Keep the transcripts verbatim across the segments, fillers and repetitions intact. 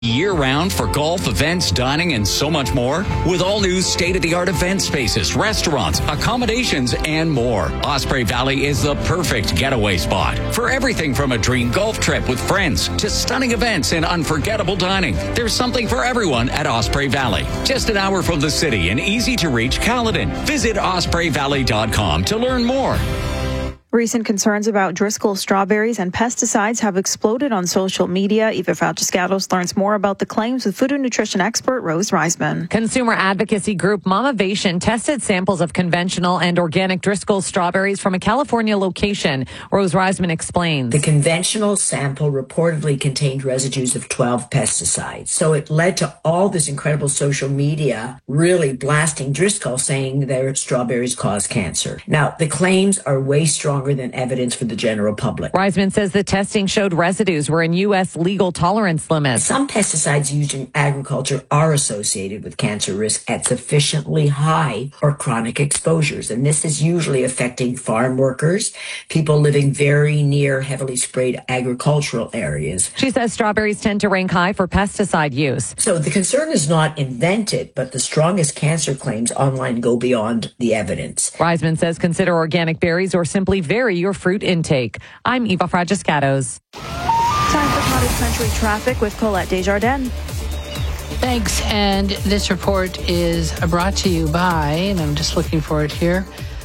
Year-round for golf, events, dining, and so much more? With all new state-of-the-art event spaces, restaurants, accommodations, and more. Osprey Valley is the perfect getaway spot for everything from a dream golf trip with friends to stunning events and unforgettable dining. There's something for everyone at Osprey Valley. Just an hour from the city and easy to reach Caledon. Visit osprey valley dot com to learn more. Recent concerns about Driscoll strawberries and pesticides have exploded on social media. Eva Francescatos learns more about the claims with food and nutrition expert Rose Reisman. Consumer advocacy group Mamavation tested samples of conventional and organic Driscoll strawberries from a California location. Rose Reisman explains. The conventional sample reportedly contained residues of twelve pesticides. So it led to all this incredible social media really blasting Driscoll, saying their strawberries cause cancer. Now, the claims are way stronger than evidence for the general public. Reisman says the testing showed residues were in U S legal tolerance limits. Some pesticides used in agriculture are associated with cancer risk at sufficiently high or chronic exposures, and this is usually affecting farm workers, people living very near heavily sprayed agricultural areas. She says strawberries tend to rank high for pesticide use. So the concern is not invented, but the strongest cancer claims online go beyond the evidence. Reisman says consider organic berries or simply vary your fruit intake. I'm Eva Francescatos. Time for Cottage Country traffic with Colette Desjardins. Thanks. And this report is brought to you by, and I'm just looking for it here,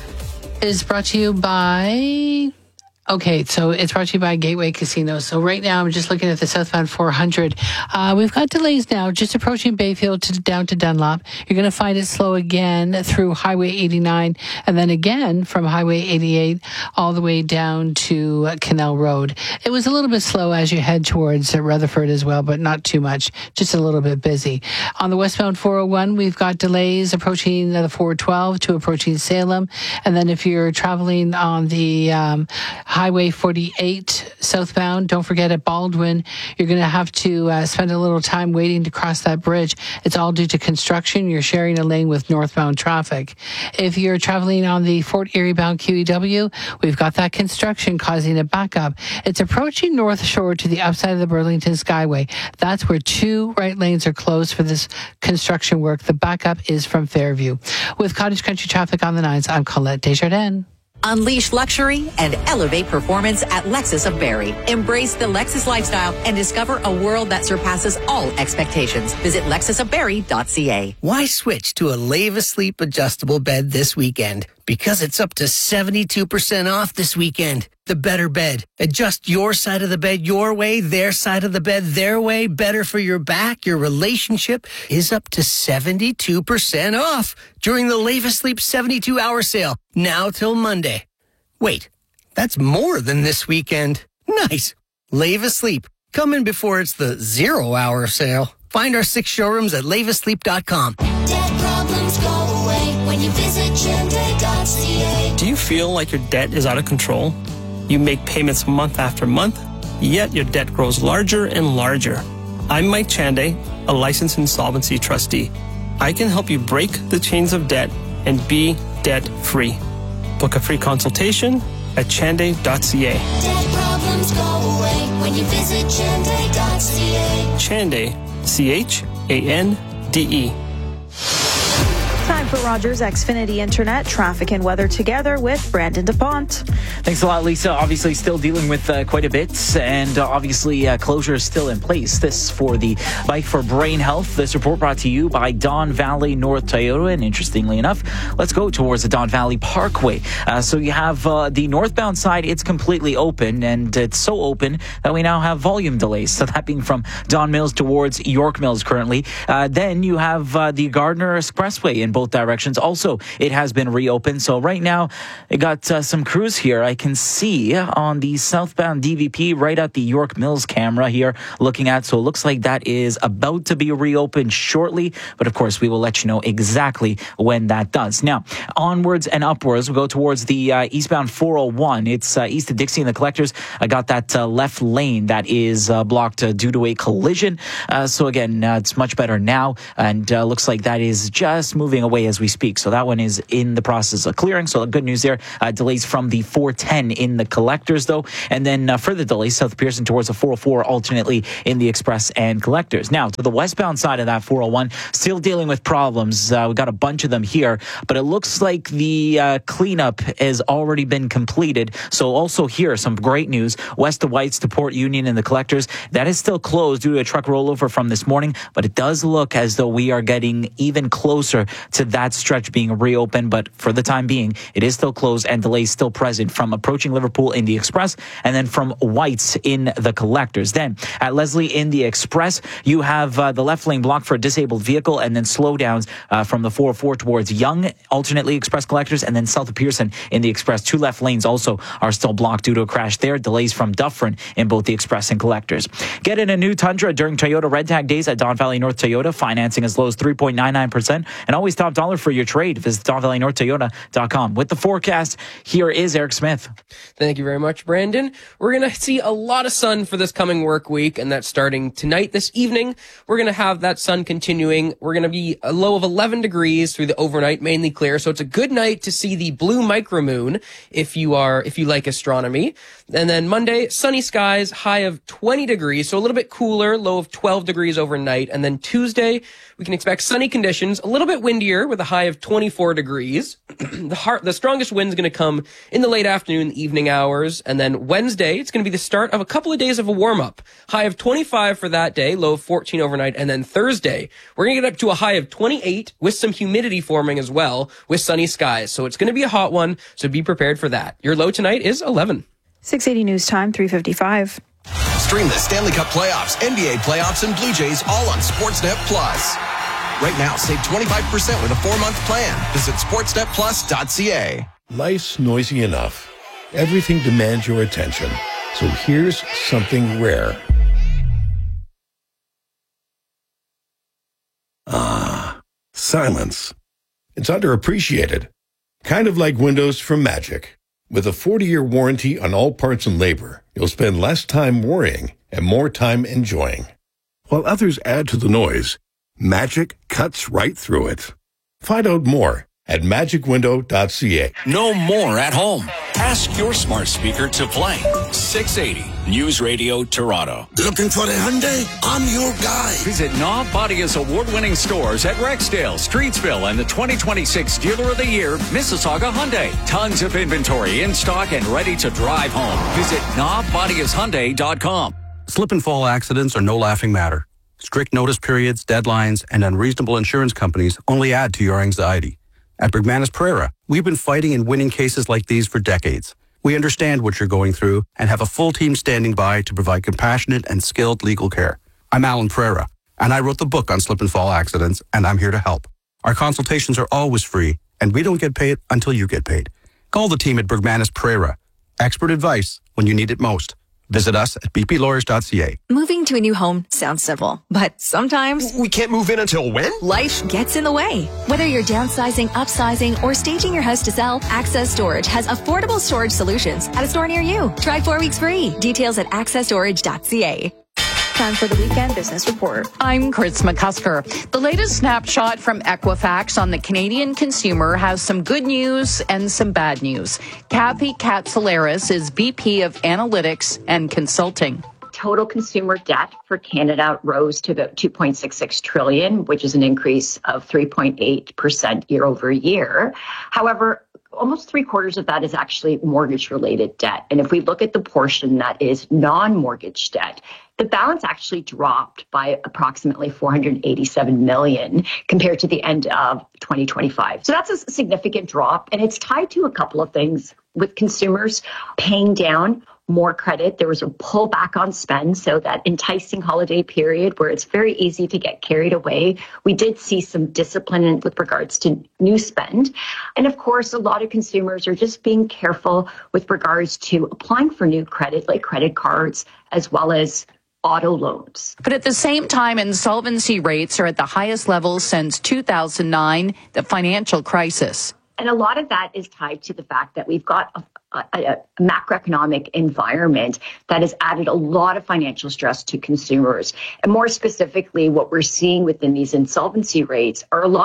is brought to you by... Okay, so it's brought to you by Gateway Casino. So right now, I'm just looking at the southbound four hundred. Uh, we've got delays now, just approaching Bayfield to down to Dunlop. You're going to find it slow again through Highway eighty-nine, and then again from Highway eighty-eight all the way down to uh, Canal Road. It was a little bit slow as you head towards uh, Rutherford as well, but not too much, just a little bit busy. On the westbound four oh one, we've got delays approaching uh, the four twelve to approaching Salem. And then if you're traveling on the um, Highway forty-eight southbound, don't forget at Baldwin, you're going to have to uh, spend a little time waiting to cross that bridge. It's all due to construction. You're sharing a lane with northbound traffic. If you're traveling on the Fort Erie bound Q E W, we've got that construction causing a backup. It's approaching North Shore to the upside of the Burlington Skyway. That's where two right lanes are closed for this construction work. The backup is from Fairview. With Cottage Country traffic on the nines, I'm Colette Desjardins. Unleash luxury and elevate performance at Lexus of Barrie. Embrace the Lexus lifestyle and discover a world that surpasses all expectations. Visit lexus of barrie dot c a. Why switch to a Leva Sleep adjustable bed this weekend? Because it's up to seventy-two percent off this weekend. The better bed. Adjust your side of the bed your way, their side of the bed their way. Better for your back, your relationship is up to seventy-two percent off during the Leva Sleep seventy-two hour sale. Now till Monday. Wait, that's more than this weekend. Nice. Leva Sleep. Come in before it's the zero hour sale. Find our six showrooms at leva sleep dot com. Debt problems go away when you visit chende dot c a. Do you feel like your debt is out of control? You make payments month after month, yet your debt grows larger and larger. I'm Mike Chande, a licensed insolvency trustee. I can help you break the chains of debt and be debt-free. Book a free consultation at chande dot c a. Debt problems go away when you visit chende dot c a. Chande, C H A N D E. Time for Rogers Xfinity Internet traffic and weather together with Brandon DuPont. Thanks a lot, Lisa. Obviously still dealing with uh, quite a bit, and uh, obviously uh, closure is still in place. This for the Bike for Brain Health. This report brought to you by Don Valley North Toyota, and interestingly enough, let's go towards the Don Valley Parkway. Uh, so you have uh, the northbound side, it's completely open, and it's so open that we now have volume delays. So that being from Don Mills towards York Mills currently. Uh, then you have uh, the Gardner Expressway in both directions. Also, it has been reopened. So right now, it got uh, some crews here. I can see on the southbound D V P right at the York Mills camera here looking at. So it looks like that is about to be reopened shortly. But of course, we will let you know exactly when that does. Now, onwards and upwards, we go towards the uh, eastbound four oh one. It's uh, east of Dixie and the Collectors. I got that uh, left lane that is uh, blocked uh, due to a collision. Uh, so again, uh, it's much better now. And uh, looks like that is just moving away delay as we speak. So that one is in the process of clearing. So the good news there, uh, delays from the four ten in the collectors, though. And then uh, further delays, South Pearson towards the four oh four, alternately in the express and collectors. Now, to the westbound side of that four oh one, still dealing with problems. Uh, we've got a bunch of them here, but it looks like the uh, cleanup has already been completed. So also here, some great news. West of Whites to Port Union and the collectors, that is still closed due to a truck rollover from this morning, but it does look as though we are getting even closer to that stretch being reopened. But for the time being, it is still closed and delays still present from approaching Liverpool in the express and then from Whites in the collectors. Then at Leslie in the express, you have uh, the left lane blocked for a disabled vehicle and then slowdowns uh, from the four oh four towards Young, alternately express collectors, and then south of Pearson in the express. Two left lanes also are still blocked due to a crash there. Delays from Dufferin in both the express and collectors. Get in a new Tundra during Toyota Red Tag Days at Don Valley North Toyota. Financing as low as three point nine nine percent and always top dollar for your trade. Visit don valley north toyota dot com. With the forecast, here is Eric Smith. Thank you very much, Brandon. We're going to see a lot of sun for this coming work week, and that's starting tonight. This evening, we're going to have that sun continuing. We're going to be a low of eleven degrees through the overnight, mainly clear. So it's a good night to see the blue micromoon if you are, if you like astronomy. And then Monday, sunny skies, high of twenty degrees. So a little bit cooler, low of twelve degrees overnight. And then Tuesday, we can expect sunny conditions, a little bit windier with a high of twenty-four degrees. the heart, the strongest wind's going to come in the late afternoon, evening hours. And then Wednesday, it's going to be the start of a couple of days of a warm-up. High of twenty-five for that day, low of fourteen overnight. And then Thursday, we're going to get up to a high of twenty-eight with some humidity forming as well with sunny skies. So it's going to be a hot one, so be prepared for that. Your low tonight is eleven. six eighty News Time, three fifty-five. Stream the Stanley Cup playoffs, N B A playoffs, and Blue Jays all on Sportsnet Plus. Right now, save twenty-five percent with a four-month plan. Visit sportsnet plus dot c a. Life's noisy enough. Everything demands your attention. So here's something rare. Ah, silence. It's underappreciated. Kind of like windows from Magic. With a forty-year warranty on all parts and labor, you'll spend less time worrying and more time enjoying. While others add to the noise, Magic cuts right through it. Find out more at magic window dot c a. No more at home. Ask your smart speaker to play. six eighty News Radio Toronto. Looking for a Hyundai? I'm your guy. Visit Knob Badia's award-winning stores at Rexdale, Streetsville, and the twenty twenty-six Dealer of the Year, Mississauga Hyundai. Tons of inventory in stock and ready to drive home. Visit knob badias hyundai dot com. Slip and fall accidents are no laughing matter. Strict notice periods, deadlines, and unreasonable insurance companies only add to your anxiety. At Bergmanis Pereira, we've been fighting and winning cases like these for decades. We understand what you're going through and have a full team standing by to provide compassionate and skilled legal care. I'm Alan Pereira, and I wrote the book on slip and fall accidents, and I'm here to help. Our consultations are always free, and we don't get paid until you get paid. Call the team at Bergmanis Pereira. Expert advice when you need it most. Visit us at b p lawyers dot c a. Moving to a new home sounds simple, but sometimes... We can't move in until when? Life gets in the way. Whether you're downsizing, upsizing, or staging your house to sell, Access Storage has affordable storage solutions at a store near you. Try four weeks free. Details at access storage dot c a. Time for the Weekend Business Report. I'm Chris McCusker. The latest snapshot from Equifax on the Canadian consumer has some good news and some bad news. Kathy Katsalaris is V P of Analytics and Consulting. Total consumer debt for Canada rose to about two point six six trillion, which is an increase of three point eight percent year over year. However, almost three quarters of that is actually mortgage-related debt. And if we look at the portion that is non-mortgage debt, the balance actually dropped by approximately four hundred eighty-seven million compared to the end of twenty twenty-five. So that's a significant drop, and it's tied to a couple of things. With consumers paying down more credit, there was a pullback on spend, so that enticing holiday period where it's very easy to get carried away. We did see some discipline with regards to new spend. And of course, a lot of consumers are just being careful with regards to applying for new credit, like credit cards, as well as auto loans. But at the same time, insolvency rates are at the highest levels since two thousand nine, the financial crisis. And a lot of that is tied to the fact that we've got a, a, a macroeconomic environment that has added a lot of financial stress to consumers. And more specifically, what we're seeing within these insolvency rates are a lot of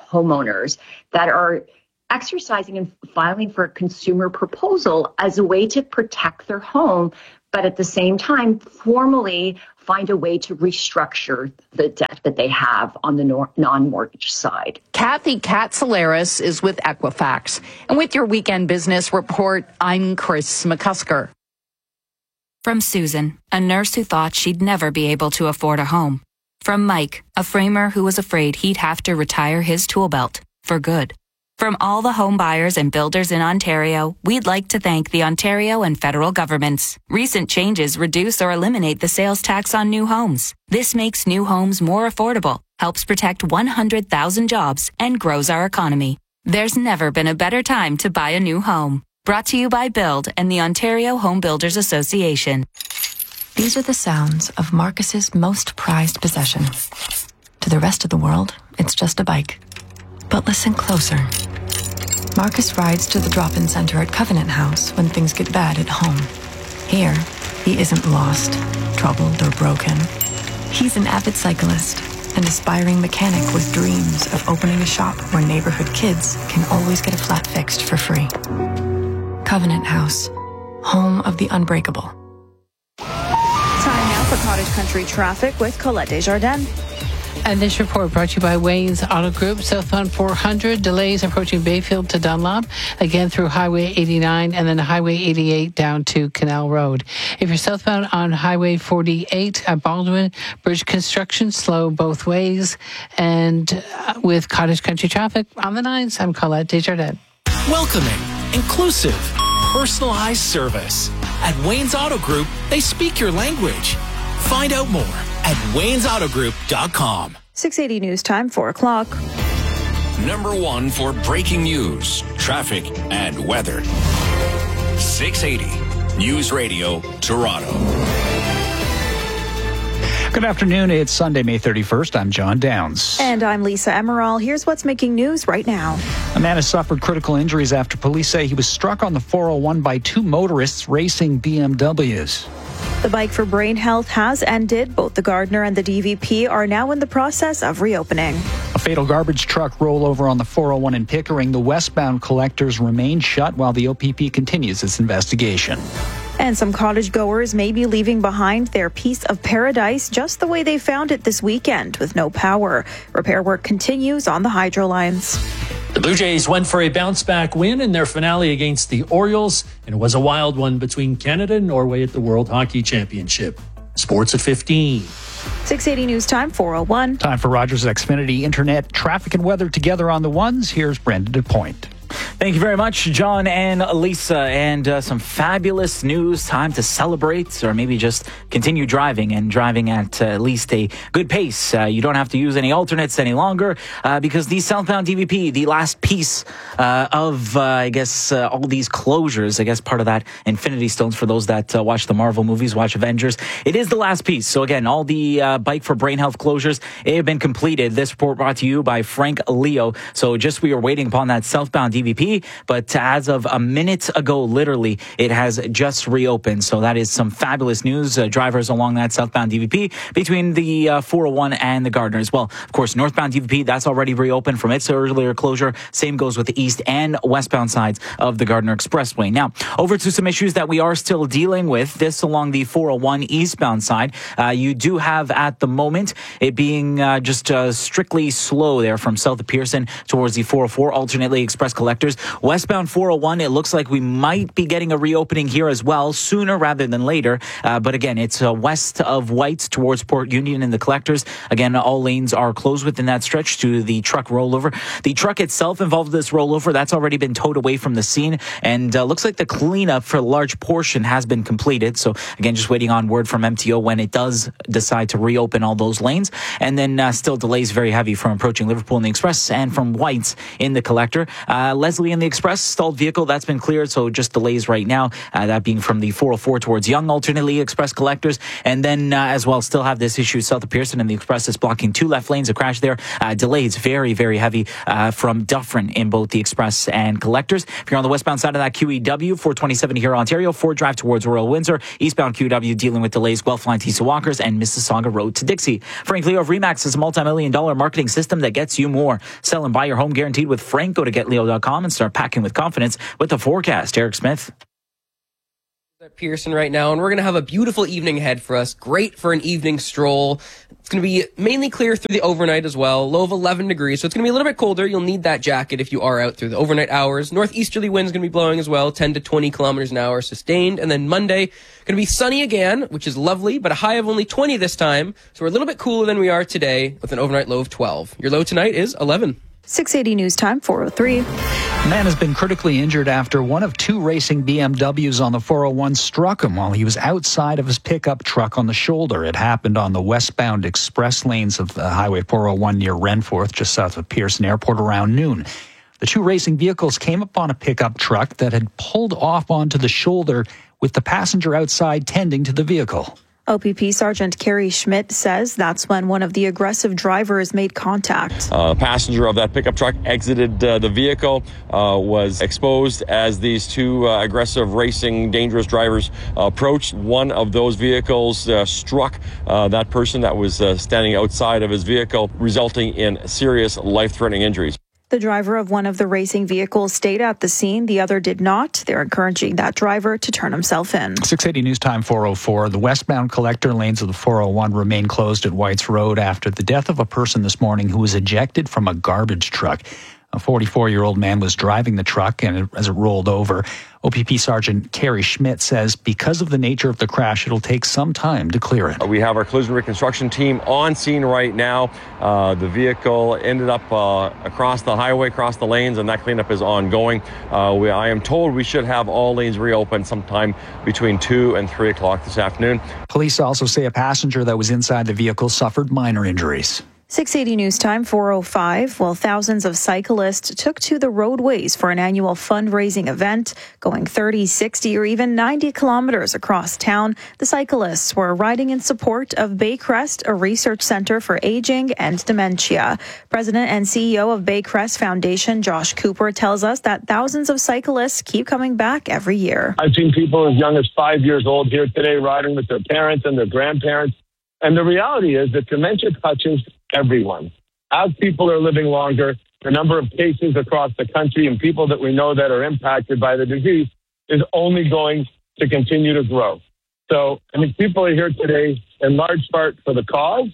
homeowners that are exercising and filing for a consumer proposal as a way to protect their home, but at the same time, formally find a way to restructure the debt that they have on the nor- non-mortgage side. Kathy Katsalaris is with Equifax. And with your weekend business report, I'm Chris McCusker. From Susan, a nurse who thought she'd never be able to afford a home. From Mike, a framer who was afraid he'd have to retire his tool belt for good. From all the home buyers and builders in Ontario, we'd like to thank the Ontario and federal governments. Recent changes reduce or eliminate the sales tax on new homes. This makes new homes more affordable, helps protect one hundred thousand jobs, and grows our economy. There's never been a better time to buy a new home. Brought to you by Build and the Ontario Home Builders Association. These are the sounds of Marcus's most prized possession. To the rest of the world, it's just a bike. But listen closer. Marcus rides to the drop-in center at Covenant House when things get bad at home. Here, he isn't lost, troubled, or broken. He's an avid cyclist, an aspiring mechanic with dreams of opening a shop where neighborhood kids can always get a flat fixed for free. Covenant House, home of the unbreakable. Time now for Cottage Country traffic with Colette Desjardins. And this report brought to you by Wayne's Auto Group. Southbound four hundred, delays approaching Bayfield to Dunlop, again through Highway eighty-nine and then Highway eighty-eight down to Canal Road. If you're southbound on Highway forty-eight at Baldwin, bridge construction slow both ways. And uh, with Cottage Country traffic on the nines, I'm Colette Desjardins. Welcoming, inclusive, personalized service. At Wayne's Auto Group, they speak your language. Find out more at waynes auto group dot com. six eighty News Time, four o'clock. Number one for breaking news, traffic, and weather. six eighty News Radio, Toronto. Good afternoon. It's Sunday, May thirty-first. I'm John Downs. And I'm Lisa Emerald. Here's what's making news right now. A man has suffered critical injuries after police say he was struck on the four oh one by two motorists racing B M Ws. The Bike for Brain Health has ended. Both the Gardner and the D V P are now in the process of reopening. A fatal garbage truck rollover on the four oh one in Pickering. The westbound collectors remain shut while the O P P continues its investigation. And some cottage goers may be leaving behind their piece of paradise just the way they found it this weekend with no power. Repair work continues on the hydro lines. The Blue Jays went for a bounce-back win in their finale against the Orioles, and it was a wild one between Canada and Norway at the World Hockey Championship. Sports at fifteen. six eighty News Time, four oh one. Time for Rogers Xfinity Internet traffic and weather together on the ones. Here's Brendan DePoint. Thank you very much, John and Lisa, and uh, some fabulous news. Time to celebrate, or maybe just continue driving and driving at uh, at least a good pace. Uh, you don't have to use any alternates any longer uh, because the southbound D V P, the last piece uh, of, uh, I guess, uh, all these closures, I guess part of that Infinity Stones for those that uh, watch the Marvel movies, watch Avengers. It is the last piece. So again, all the uh, Bike for Brain Health closures have been completed. This report brought to you by Frank Leo. So just we are waiting upon that southbound D V P, but as of a minute ago, literally, it has just reopened. So that is some fabulous news. Uh, drivers along that southbound D V P between the uh, four oh one and the Gardner as well. Of course, northbound D V P, that's already reopened from its earlier closure. Same goes with the east and westbound sides of the Gardner Expressway. Now, over to some issues that we are still dealing with. This along the four oh one eastbound side. Uh, you do have at the moment it being uh, just uh, strictly slow there from south of Pearson towards the four oh four, alternately express collectors. Westbound four oh one, it looks like we might be getting a reopening here as well, sooner rather than later. Uh, but again, it's uh, west of Whites towards Port Union and the collectors. Again, all lanes are closed within that stretch to the truck rollover. The truck itself involved in this rollover, that's already been towed away from the scene. And uh, looks like the cleanup for a large portion has been completed. So again, just waiting on word from M T O when it does decide to reopen all those lanes. And then uh, still delays very heavy from approaching Liverpool in the Express and from Whites in the collector. Uh, Leslie Louis in the Express, stalled vehicle that's been cleared, so just delays right now. Uh, that being from the four oh four towards Yonge, alternately Express collectors. And then uh, as well, still have this issue south of Pearson in the Express is blocking two left lanes. A crash there. Uh, delays very, very heavy uh, from Dufferin in both the Express and collectors. If you're on the westbound side of that Q E W, four twenty-seven here, Ontario, Ford Drive towards Royal Windsor, eastbound Q E W dealing with delays, Guelph line to Walkers, and Mississauga Road to Dixie. Frank Leo of Remax is a multi-million dollar marketing system that gets you more. Sell and buy your home guaranteed with Frank. Go to get leo dot com and start packing with confidence with the forecast. Eric Smith. At Pearson right now, and we're going to have a beautiful evening ahead for us. Great for an evening stroll. It's going to be mainly clear through the overnight as well. Low of eleven degrees, so it's going to be a little bit colder. You'll need that jacket if you are out through the overnight hours. Northeasterly winds going to be blowing as well, ten to twenty kilometers an hour sustained. And then Monday, going to be sunny again, which is lovely, but a high of only twenty this time. So we're a little bit cooler than we are today with an overnight low of twelve. Your low tonight is eleven. six eighty News Time, four oh three. A man has been critically injured after one of two racing B M Ws on the four oh one struck him while he was outside of his pickup truck on the shoulder. It happened on the westbound express lanes of the Highway four oh one near Renforth, just south of Pearson Airport, around noon. The two racing vehicles came upon a pickup truck that had pulled off onto the shoulder with the passenger outside tending to the vehicle. O P P Sergeant Kerry Schmidt says that's when one of the aggressive drivers made contact. Uh, passenger of that pickup truck exited uh, the vehicle, uh, was exposed as these two uh, aggressive racing dangerous drivers uh, approached. One of those vehicles uh, struck uh, that person that was uh, standing outside of his vehicle, resulting in serious life-threatening injuries. The driver of one of the racing vehicles stayed at the scene. The other did not. They're encouraging that driver to turn himself in. six eighty News Time, four oh four. The westbound collector lanes of the four oh one remain closed at Whites Road after the death of a person this morning who was ejected from a garbage truck. A forty-four-year-old man was driving the truck, and as it rolled over, O P P Sergeant Kerry Schmidt says because of the nature of the crash, it'll take some time to clear it. We have our collision reconstruction team on scene right now. Uh, the vehicle ended up uh, across the highway, across the lanes, and that cleanup is ongoing. Uh, we, I am told we should have all lanes reopened sometime between two and three o'clock this afternoon. Police also say a passenger that was inside the vehicle suffered minor injuries. six eighty News Time, four oh five. Well, thousands of cyclists took to the roadways for an annual fundraising event, going thirty, sixty, or even ninety kilometers across town. The cyclists were riding in support of Baycrest, a research center for aging and dementia. President and C E O of Baycrest Foundation, Josh Cooper, tells us that thousands of cyclists keep coming back every year. I've seen people as young as five years old here today riding with their parents and their grandparents. And the reality is that dementia touches everyone. As people are living longer, the number of cases across the country and people that we know that are impacted by the disease is only going to continue to grow. So I think people are here today in large part for the cause.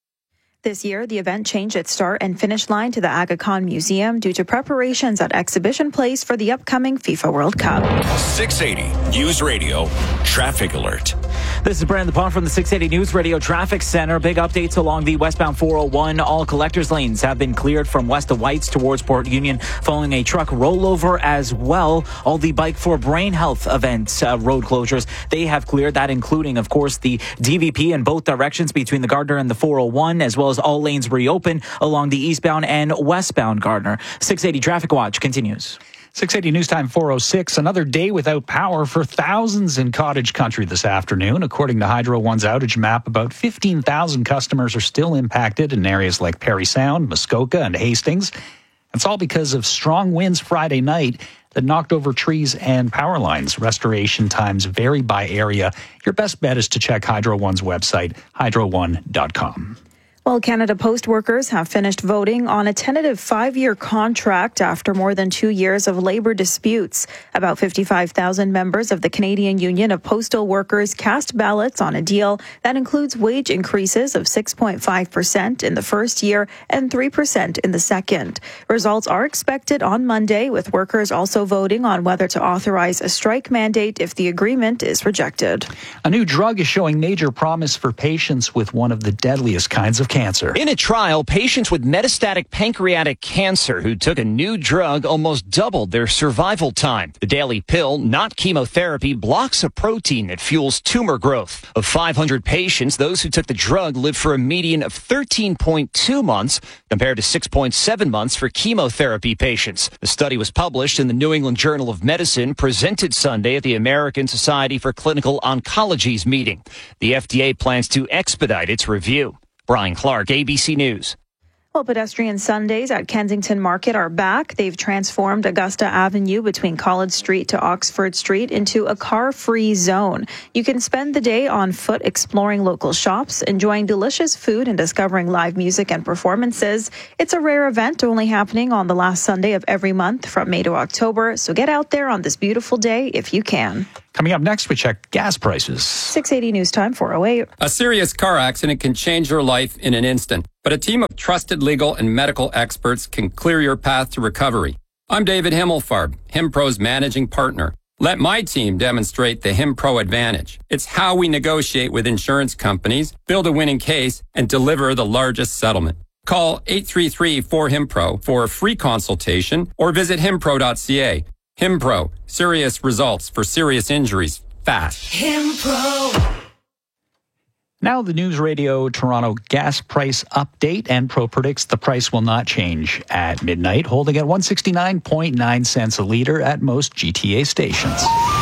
This year, the event changed its start and finish line to the Aga Khan Museum due to preparations at Exhibition Place for the upcoming FIFA World Cup. six eighty News Radio Traffic Alert. This is Brandon Pond from the six eighty News Radio Traffic Center. Big updates along the westbound four oh one. All collectors lanes have been cleared from west of Whites towards Port Union following a truck rollover as well. All the Bike for Brain Health events, uh, road closures, they have cleared that, including, of course, the D V P in both directions between the Gardner and the four oh one, as well as all lanes reopen along the eastbound and westbound Gardner. six eighty Traffic Watch continues. six eighty News Time, four oh six. Another day without power for thousands in cottage country this afternoon. According to Hydro One's outage map, about fifteen thousand customers are still impacted in areas like Parry Sound, Muskoka, and Hastings. It's all because of strong winds Friday night that knocked over trees and power lines. Restoration times vary by area. Your best bet is to check Hydro One's website, hydro one dot com. Well, Canada Post workers have finished voting on a tentative five-year contract after more than two years of labor disputes. About fifty-five thousand members of the Canadian Union of Postal Workers cast ballots on a deal that includes wage increases of six point five percent in the first year and three percent in the second. Results are expected on Monday, with workers also voting on whether to authorize a strike mandate if the agreement is rejected. A new drug is showing major promise for patients with one of the deadliest kinds of cancer. cancer. In a trial, patients with metastatic pancreatic cancer who took a new drug almost doubled their survival time. The daily pill, not chemotherapy, blocks a protein that fuels tumor growth. Of five hundred patients, those who took the drug lived for a median of thirteen point two months compared to six point seven months for chemotherapy patients. The study was published in the New England Journal of Medicine, presented Sunday at the American Society for Clinical Oncology's meeting. The F D A plans to expedite its review. Brian Clark, A B C News. Well, pedestrian Sundays at Kensington Market are back. They've transformed Augusta Avenue between College Street to Oxford Street into a car-free zone. You can spend the day on foot exploring local shops, enjoying delicious food, and discovering live music and performances. It's a rare event only happening on the last Sunday of every month from May to October, so get out there on this beautiful day if you can. Coming up next, we check gas prices. six eighty News Time, four oh eight. A serious car accident can change your life in an instant, but a team of trusted legal and medical experts can clear your path to recovery. I'm David Himmelfarb, HimPro's managing partner. Let my team demonstrate the HimPro advantage. It's how we negotiate with insurance companies, build a winning case, and deliver the largest settlement. Call eight three three, four, HIMPRO for a free consultation or visit himpro dot c a. HimPro, serious results for serious injuries, fast. HimPro. Now the News Radio Toronto gas price update. Enpro predicts the price will not change at midnight, holding at one hundred sixty-nine point nine cents a litre at most G T A stations.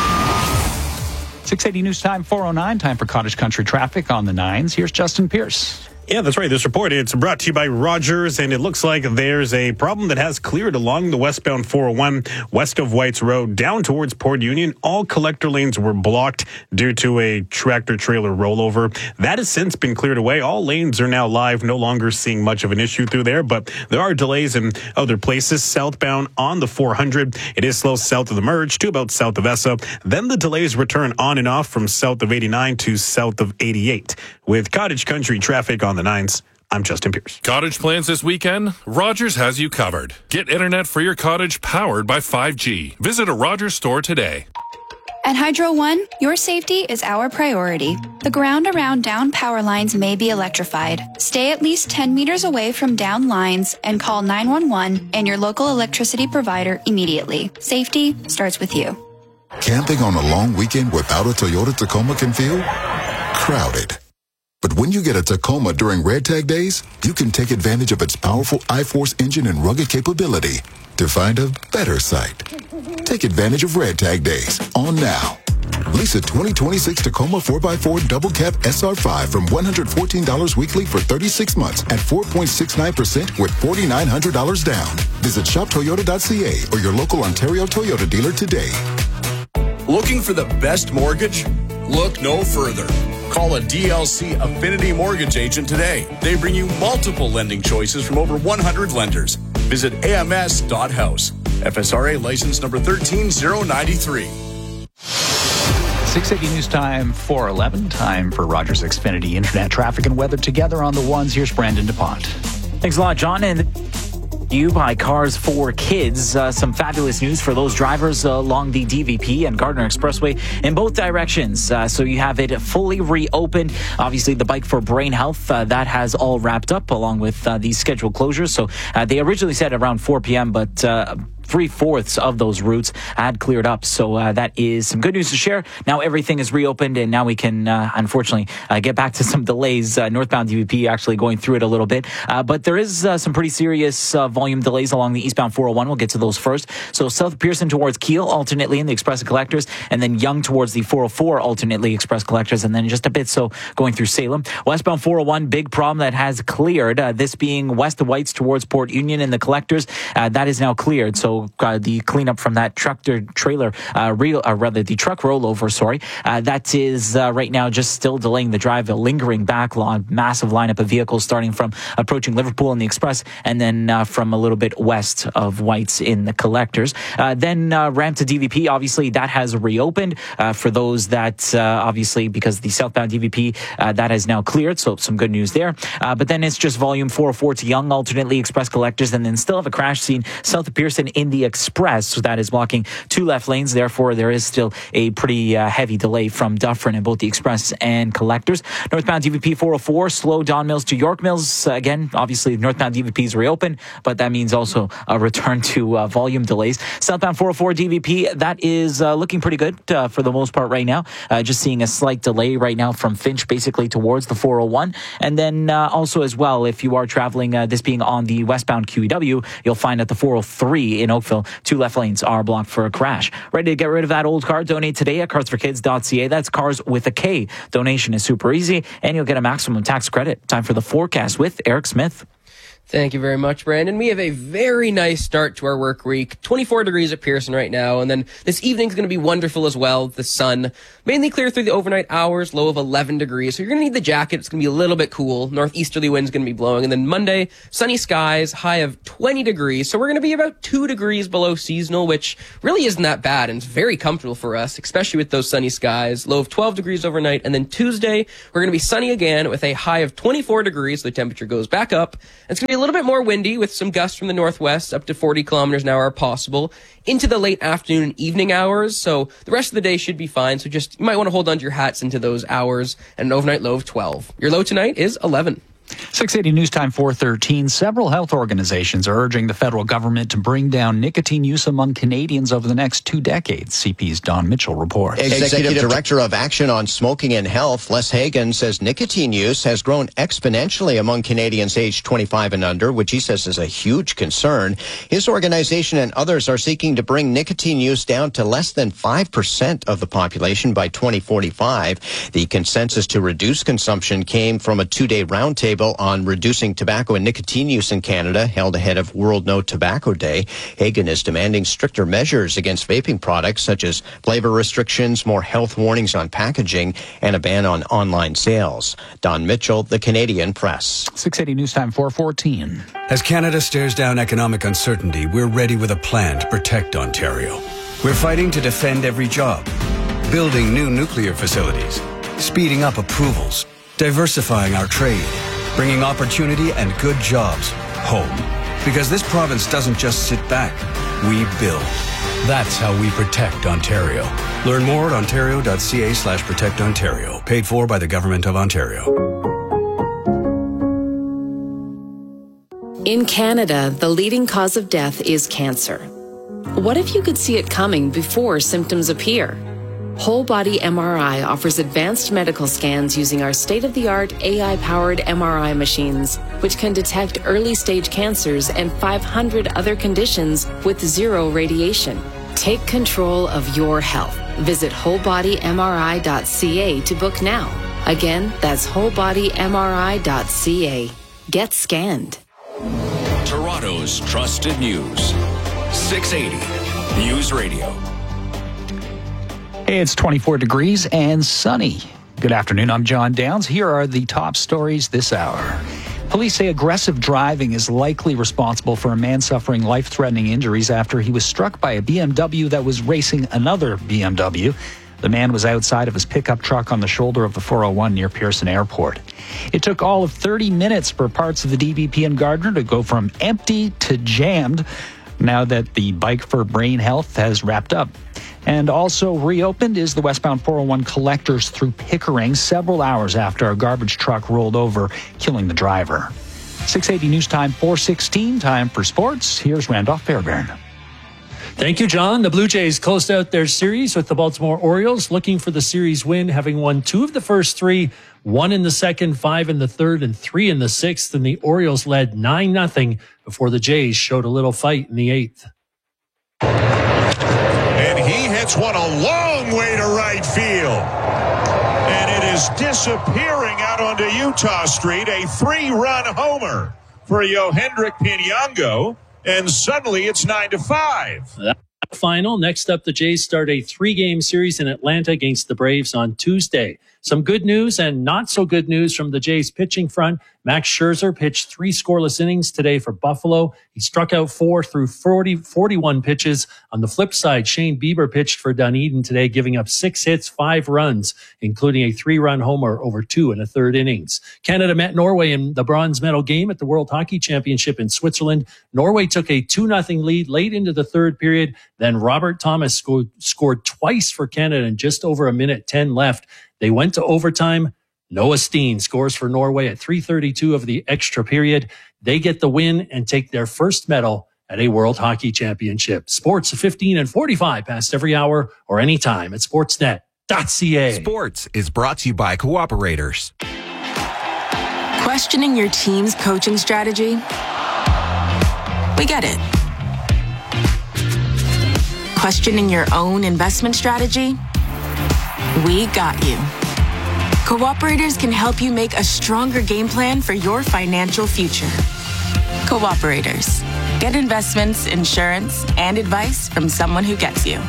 six eighty News Time, four oh nine, time for Cottage Country traffic on the nines. Here's Justin Pierce. Yeah, that's right. This report, it's brought to you by Rogers, and it looks like there's a problem that has cleared along the westbound four oh one, west of Whites Road, down towards Port Union. All collector lanes were blocked due to a tractor-trailer rollover. That has since been cleared away. All lanes are now live, no longer seeing much of an issue through there, but there are delays in other places. Southbound on the four hundred, it is slow south of the merge to about south of Essa. Then the delays return on and off from south of eighty-nine to south of eighty-eight. With Cottage Country traffic on the nines, I'm Justin Pierce. Cottage plans this weekend? Rogers has you covered. Get internet for your cottage powered by five G. Visit a Rogers store today. At Hydro One, your safety is our priority. The ground around down power lines may be electrified. Stay at least ten meters away from down lines and call nine one one and your local electricity provider immediately. Safety starts with you. Camping on a long weekend without a Toyota Tacoma can feel crowded. But when you get a Tacoma during Red Tag Days, you can take advantage of its powerful I-Force engine and rugged capability to find a better site. Take advantage of Red Tag Days on now. Lease a twenty twenty-six Tacoma four by four Double Cab S R five from one hundred fourteen dollars weekly for thirty-six months at four point six nine percent with four thousand nine hundred dollars down. Visit shop toyota dot c a or your local Ontario Toyota dealer today. Looking for the best mortgage? Look no further. Call a D L C Affinity Mortgage agent today. They bring you multiple lending choices from over one hundred lenders. Visit A M S dot house. F S R A license number one three zero nine three. six eighty News Time, four eleven, time for Rogers Xfinity Internet traffic and weather together on the ones. Here's Brandon DuPont. Thanks a lot, John. And you buy Cars for Kids. Uh, some fabulous news for those drivers uh, along the D V P and Gardner Expressway in both directions. Uh, so you have it fully reopened. Obviously, the Bike for Brain Health, uh, that has all wrapped up along with uh, these scheduled closures. So uh, they originally said around four p.m., but uh, three-fourths of those routes had cleared up. So uh, that is some good news to share. Now everything is reopened, and now we can, uh, unfortunately, uh, get back to some delays. Uh, northbound D V P actually going through it a little bit. Uh, but there is uh, some pretty serious uh, volume delays along the eastbound four oh one. We'll get to those first. So south of Pearson towards Kiel, alternately in the Express Collectors, and then Young towards the four oh four, alternately Express Collectors, and then just a bit so going through Salem. Westbound four oh one, big problem that has cleared. Uh, this being west of Whites towards Port Union and the Collectors. Uh, that is now cleared. So Uh, the cleanup from that tractor trailer, uh, real, uh, rather the truck rollover, sorry, uh, that is uh, right now just still delaying the drive, a lingering backlog, massive lineup of vehicles starting from approaching Liverpool in the Express and then uh, from a little bit west of Whites in the Collectors. Uh, then uh, ramp to D V P, obviously that has reopened uh, for those that uh, obviously because the southbound D V P, uh, that has now cleared, so some good news there. Uh, but then it's just volume four oh four to Young, alternately Express Collectors, and then still have a crash scene south of Pearson in in the express that is blocking two left lanes. Therefore, there is still a pretty uh, heavy delay from Dufferin in both the express and collectors. Northbound D V P four oh four, slow Don Mills to York Mills. Uh, again, obviously, northbound D V P is reopened, but that means also a return to uh, volume delays. Southbound four oh four D V P, that is uh, looking pretty good uh, for the most part right now. Uh, just seeing a slight delay right now from Finch basically towards the four oh one. And then uh, also as well, if you are traveling, uh, this being on the westbound Q E W, you'll find that the four oh three in Oakville, two left lanes are blocked for a crash. Ready to get rid of that old car? Donate today at cars for kids dot c a. That's cars with a K. Donation is super easy, and you'll get a maximum tax credit. Time for the forecast with Eric Smith. Thank you very much, Brandon. We have a very nice start to our work week. twenty-four degrees at Pearson right now, and then this evening's going to be wonderful as well. The sun mainly clear through the overnight hours, low of eleven degrees. So you're going to need the jacket. It's going to be a little bit cool. Northeasterly wind's going to be blowing. And then Monday, sunny skies, high of twenty degrees. So we're going to be about two degrees below seasonal, which really isn't that bad, and it's very comfortable for us, especially with those sunny skies. Low of twelve degrees overnight. And then Tuesday, we're going to be sunny again with a high of twenty-four degrees. So the temperature goes back up. And it's going to be a little bit more windy with some gusts from the northwest, up to forty kilometers an hour possible into the late afternoon and evening hours. So the rest of the day should be fine. So just, you might want to hold on to your hats into those hours, and an overnight low of twelve. Your low tonight is eleven. six eighty News Time four thirteen. Several health organizations are urging the federal government to bring down nicotine use among Canadians over the next two decades. C P's Don Mitchell reports. Executive Director of Action on Smoking and Health, Les Hagan, says nicotine use has grown exponentially among Canadians aged twenty-five and under, which he says is a huge concern. His organization and others are seeking to bring nicotine use down to less than five percent of the population by twenty forty-five. The consensus to reduce consumption came from a two-day roundtable on reducing tobacco and nicotine use in Canada, held ahead of World No Tobacco Day. Hagan is demanding stricter measures against vaping products, such as flavor restrictions, more health warnings on packaging, and a ban on online sales. Don Mitchell, The Canadian Press. six eighty News Time four fourteen. As Canada stares down economic uncertainty, we're ready with a plan to protect Ontario. We're fighting to defend every job, building new nuclear facilities, speeding up approvals, diversifying our trade, bringing opportunity and good jobs home. Because this province doesn't just sit back, we build. That's how we protect Ontario. Learn more at ontario dot c a slash protect Ontario. Paid for by the Government of Ontario. In Canada, the leading cause of death is cancer. What if you could see it coming before symptoms appear? Whole Body M R I offers advanced medical scans using our state-of-the-art A I-powered M R I machines, which can detect early-stage cancers and five hundred other conditions with zero radiation. Take control of your health. Visit whole body m r i dot c a to book now. Again, that's whole body m r i dot c a. Get scanned. Toronto's trusted news. six eighty News Radio. Hey, it's twenty-four degrees and sunny. Good afternoon, I'm John Downs. Here are the top stories this hour. Police say aggressive driving is likely responsible for a man suffering life-threatening injuries after he was struck by a B M W that was racing another B M W. The man was outside of his pickup truck on the shoulder of the four oh one near Pearson Airport. It took all of thirty minutes for parts of the D V P in Gardner to go from empty to jammed now that the Bike for Brain Health has wrapped up. And also reopened is the westbound four oh one collectors through Pickering several hours after a garbage truck rolled over, killing the driver. six eighty News Time four sixteen, time for sports. Here's Randolph Fairbairn. Thank you, John. The Blue Jays closed out their series with the Baltimore Orioles, looking for the series win, having won two of the first three, one in the second, five in the third, and three in the sixth. And the Orioles led nine nothing before the Jays showed a little fight in the eighth. And he hits one a long way to right field. And it is disappearing out onto Utah Street. A three-run homer for Yohendrick Pinyango. And suddenly it's nine to five. That final. Next up, the Jays start a three-game series in Atlanta against the Braves on Tuesday. Some good news and not so good news from the Jays pitching front. Max Scherzer pitched three scoreless innings today for Buffalo. He struck out four through forty, forty-one pitches. On the flip side, Shane Bieber pitched for Dunedin today, giving up six hits, five runs, including a three-run homer over two and a third innings. Canada met Norway in the bronze medal game at the World Hockey Championship in Switzerland. Norway took a two nothing lead late into the third period. Then Robert Thomas scored, scored twice for Canada in just over a minute ten left. They went to overtime. Noah Steen scores for Norway at three thirty-two of the extra period. They get the win and take their first medal at a World Hockey Championship. Sports fifteen and forty-five past every hour or anytime at sportsnet dot c a. Sports is brought to you by Cooperators. Questioning your team's coaching strategy? We get it. Questioning your own investment strategy? We got you. Cooperators can help you make a stronger game plan for your financial future. Cooperators. Get investments, insurance, and advice from someone who gets you.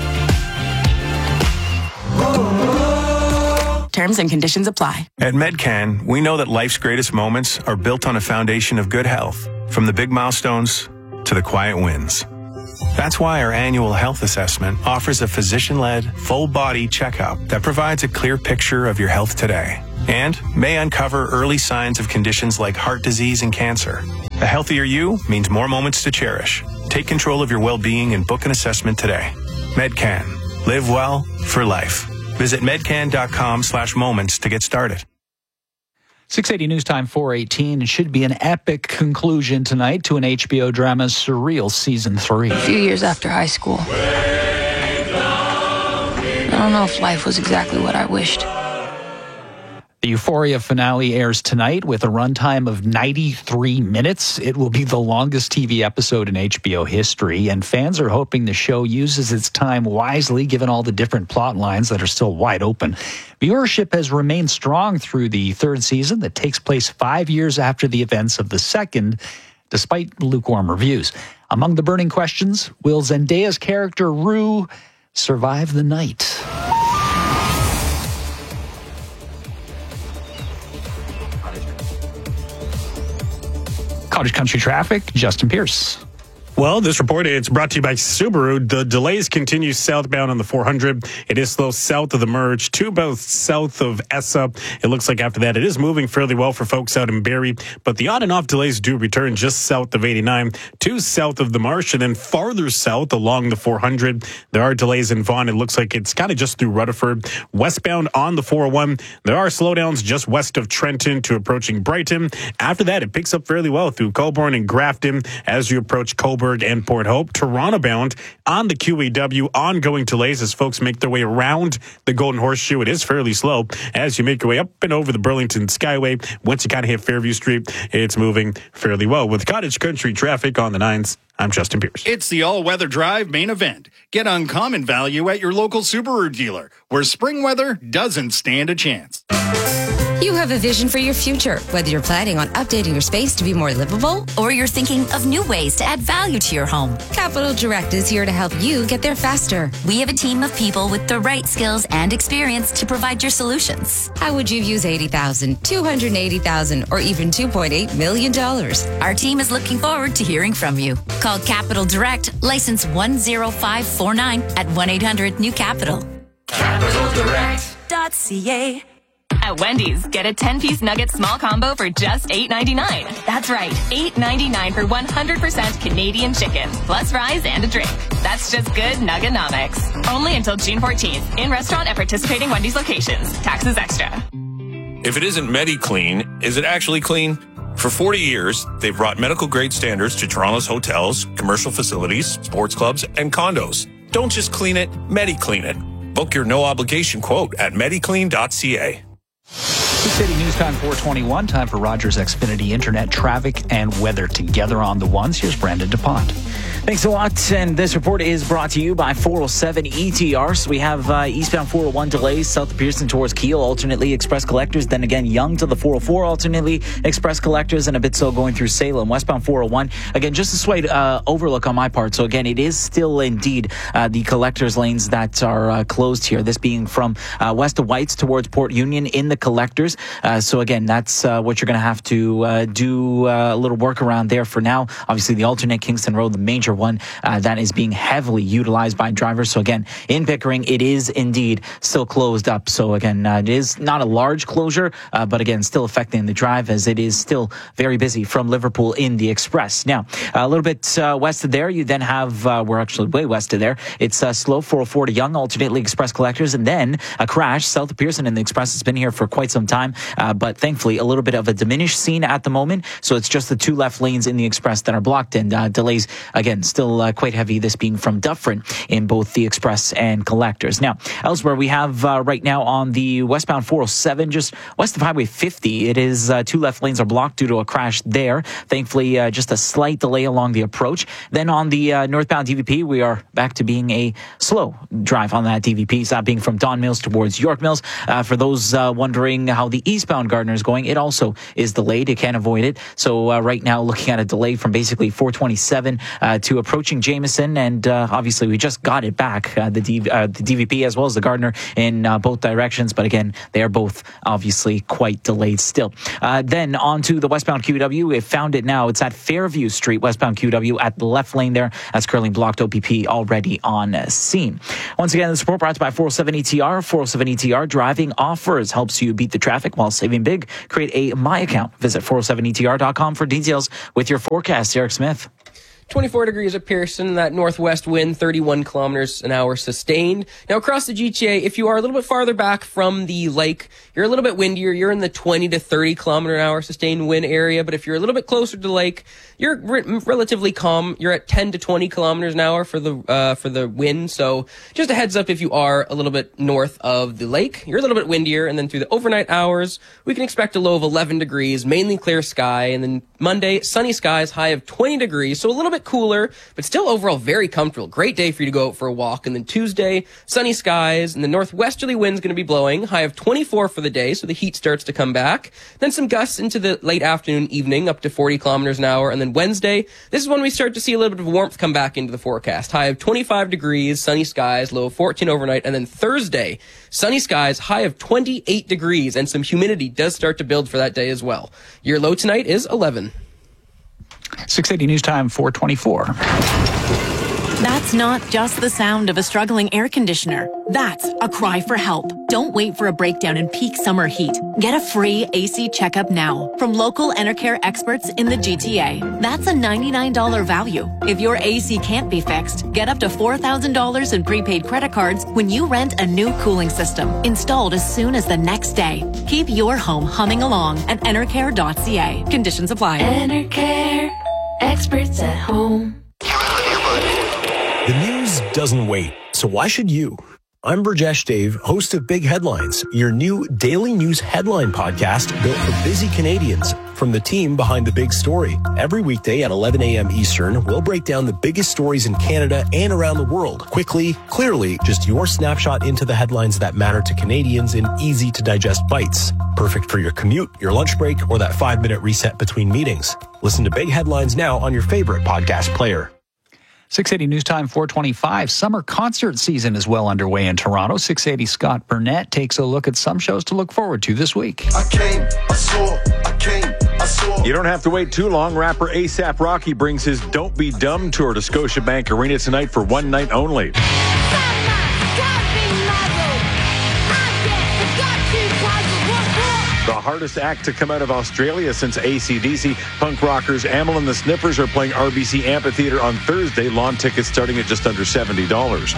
Terms and conditions apply. At Medcan, we know that life's greatest moments are built on a foundation of good health, from the big milestones to the quiet wins. That's why our annual health assessment offers a physician-led, full-body checkup that provides a clear picture of your health today and may uncover early signs of conditions like heart disease and cancer. A healthier you means more moments to cherish. Take control of your well-being and book an assessment today. Medcan. Live well for life. Visit medcan.com slash moments to get started. six eighty News Time four eighteen. It should be an epic conclusion tonight to an H B O drama, Surreal Season three. A few years after high school, I don't know if life was exactly what I wished. The Euphoria finale airs tonight with a runtime of ninety-three minutes. It will be the longest T V episode in H B O history, and fans are hoping the show uses its time wisely given all the different plot lines that are still wide open. Viewership has remained strong through the third season that takes place five years after the events of the second, despite lukewarm reviews. Among the burning questions, will Zendaya's character Rue survive the night? Cottage Country Traffic, Justin Pierce. Well, this report, it's brought to you by Subaru. The delays continue southbound on the four hundred. It is slow south of the merge to both south of Essa. It looks like after that it is moving fairly well for folks out in Barrie, but the on and off delays do return just south of eighty-nine to south of the Marsh, and then farther south along the four hundred. There are delays in Vaughan. It looks like it's kind of just through Rutherford. Westbound on the four oh one, there are slowdowns just west of Trenton to approaching Brighton. After that, it picks up fairly well through Colborne and Grafton as you approach Coburg and Port Hope. Toronto bound on the Q E W, ongoing delays as folks make their way around the Golden Horseshoe. It is fairly slow as you make your way up and over the Burlington Skyway. Once you kind of hit Fairview Street, it's moving fairly well. With Cottage Country Traffic on the nines, I'm Justin Pierce. It's the all-weather drive main event. Get uncommon value at your local Subaru dealer, where spring weather doesn't stand a chance. You have a vision for your future, whether you're planning on updating your space to be more livable or you're thinking of new ways to add value to your home. Capital Direct is here to help you get there faster. We have a team of people with the right skills and experience to provide your solutions. How would you use eighty thousand dollars, two hundred eighty thousand dollars, or even two point eight million dollars? Our team is looking forward to hearing from you. Call Capital Direct, license one zero five four nine at one eight hundred new capital. capital direct dot c a. At Wendy's, get a ten-piece nugget small combo for just eight ninety-nine. That's right, eight ninety-nine for one hundred percent Canadian chicken, plus fries and a drink. That's just good Nugganomics. Only until June fourteenth, in restaurant at participating Wendy's locations. Taxes extra. If it isn't MediClean, is it actually clean? For forty years, they've brought medical-grade standards to Toronto's hotels, commercial facilities, sports clubs, and condos. Don't just clean it, MediClean it. Book your no-obligation quote at mediclean dot c a. City News Time four twenty-one. Time for Rogers Xfinity Internet traffic and weather together on the ones. Here's Brandon DuPont. Thanks a lot. And this report is brought to you by four oh seven E T R. So we have uh, eastbound four oh one delays south of Pearson towards Kiel, alternately express collectors. Then again, Young to the four oh four, alternately express collectors, and a bit so going through Salem. Westbound four oh one. Again, just a slight uh, overlook on my part. So again, it is still indeed uh, the collectors lanes that are uh, closed here. This being from uh, west of Whites towards Port Union in the collectors. Uh, so again, that's uh, what you're going to have to uh, do uh, a little work around there for now. Obviously, the alternate Kingston Road, the major one uh, that is being heavily utilized by drivers. So again, in Pickering, it is indeed still closed up. So again, uh, it is not a large closure, uh, but again, still affecting the drive as it is still very busy from Liverpool in the express. Now, a little bit uh, west of there, you then have, uh, we're actually way west of there. It's uh, slow four oh four to Young, alternately express collectors, and then a crash south of Pearson in the express. Has been here for quite some time, uh, but thankfully a little bit of a diminished scene at the moment. So it's just the two left lanes in the express that are blocked, and uh, delays again still uh, quite heavy, this being from Dufferin in both the express and collectors. Now, elsewhere we have uh, right now on the westbound four oh seven, just west of Highway fifty, it is uh, two left lanes are blocked due to a crash there. Thankfully, uh, just a slight delay along the approach. Then on the uh, northbound D V P, we are back to being a slow drive on that D V P, so that being from Don Mills towards York Mills. Uh, for those uh, wondering how the eastbound Gardner is going, it also is delayed. You can't avoid it. So uh, right now, looking at a delay from basically four twenty-seven uh, to approaching Jameson, and uh, obviously we just got it back, uh, the, D- uh, the D V P as well as the Gardner in uh, both directions. But again, they are both obviously quite delayed still. Uh, then on to the westbound Q W. We found it now. It's at Fairview Street, westbound Q W at the left lane there. That's currently blocked. O P P already on uh, scene. Once again, this report brought to you by four oh seven E T R. four oh seven E T R driving offers helps you beat the traffic while saving big. Create a My Account. Visit four oh seven E T R dot com for details with your forecast. Eric Smith. twenty-four degrees at Pearson, that northwest wind, thirty-one kilometers an hour sustained. Now, across the G T A, if you are a little bit farther back from the lake, you're a little bit windier. You're in the twenty to thirty kilometer an hour sustained wind area. But if you're a little bit closer to the lake, you're re- relatively calm. You're at ten to twenty kilometers an hour for the uh, for the wind. So just a heads up if you are a little bit north of the lake. You're a little bit windier. And then through the overnight hours, we can expect a low of eleven degrees, mainly clear sky. And then Monday, sunny skies, high of twenty degrees. So a little bit cooler, but still overall very comfortable. Great day for you to go out for a walk. And then Tuesday, sunny skies, and the northwesterly wind's going to be blowing. High of twenty-four for the day, so the heat starts to come back. Then some gusts into the late afternoon, evening, up to forty kilometers an hour. And then Wednesday, this is when we start to see a little bit of warmth come back into the forecast. High of twenty-five degrees, sunny skies, low of fourteen overnight. And then Thursday, sunny skies, high of twenty-eight degrees, and some humidity does start to build for that day as well. Your low tonight is eleven. six eighty News Time four twenty-four. That's not just the sound of a struggling air conditioner. That's a cry for help. Don't wait for a breakdown in peak summer heat. Get a free A C checkup now from local Enercare experts in the G T A. That's a ninety-nine dollars value. If your A C can't be fixed, get up to four thousand dollars in prepaid credit cards when you rent a new cooling system, installed as soon as the next day. Keep your home humming along at enercare dot c a. Conditions apply. Enercare, experts at home. The news doesn't wait, so why should you? I'm Burjesh Dave, host of Big Headlines, your new daily news headline podcast built for busy Canadians from the team behind the big story. Every weekday at eleven a.m. Eastern, we'll break down the biggest stories in Canada and around the world. Quickly, clearly, just your snapshot into the headlines that matter to Canadians in easy-to-digest bites. Perfect for your commute, your lunch break, or that five-minute reset between meetings. Listen to Big Headlines now on your favorite podcast player. six eighty News Time four twenty-five. Summer concert season is well underway in Toronto. six eighty Scott Burnett takes a look at some shows to look forward to this week. I came, I saw, I came, I saw. You don't have to wait too long. Rapper ASAP Rocky brings his Don't Be Dumb tour to Scotiabank Arena tonight for one night only. The hardest act to come out of Australia since A C D C. Punk rockers Amyl and the Sniffers are playing R B C Amphitheatre on Thursday. Lawn tickets starting at just under seventy dollars.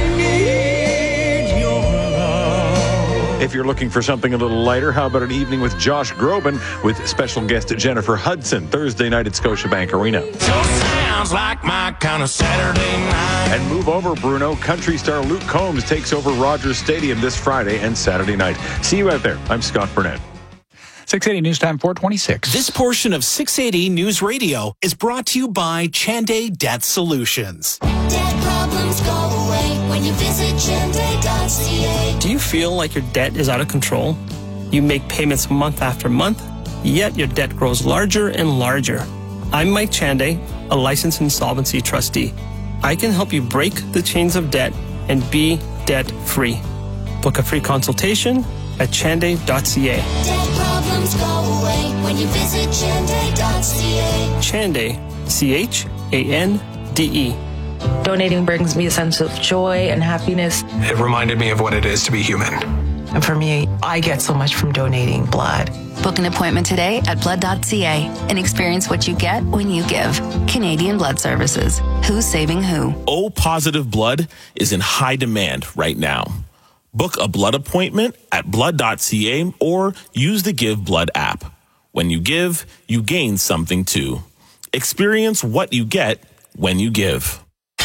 If you're looking for something a little lighter, how about an evening with Josh Groban with special guest Jennifer Hudson Thursday night at Scotiabank Arena. Sounds like my kind of Saturday night. And move over, Bruno. Country star Luke Combs takes over Rogers Stadium this Friday and Saturday night. See you out there. I'm Scott Burnett. six eighty News Time four twenty-six. This portion of six eighty News Radio is brought to you by Chanday Debt Solutions. Debt problems go away when you visit chanday dot c a. Do you feel like your debt is out of control? You make payments month after month, yet your debt grows larger and larger. I'm Mike Chanday, a licensed insolvency trustee. I can help you break the chains of debt and be debt-free. Book a free consultation at chanday dot c a. Debt problems go away when you visit chanday dot c a. Chanday, C H A N D E. Donating brings me a sense of joy and happiness. It reminded me of what it is to be human. And for me, I get so much from donating blood. Book an appointment today at blood dot c a and experience what you get when you give. Canadian Blood Services. Who's saving who? O-positive blood is in high demand right now. Book a blood appointment at blood dot c a or use the Give Blood app. When you give, you gain something too. Experience what you get when you give.